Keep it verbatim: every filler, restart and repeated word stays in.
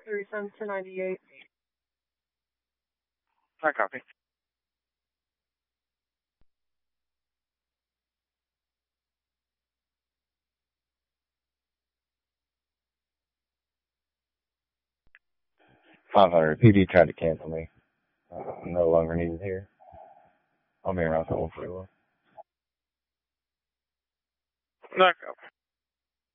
thirty-seven to ninety-eight. I copy. five hundred. P D tried to cancel me. Uh, I'm no longer needed here. I'll be around for one forty-one. I copy.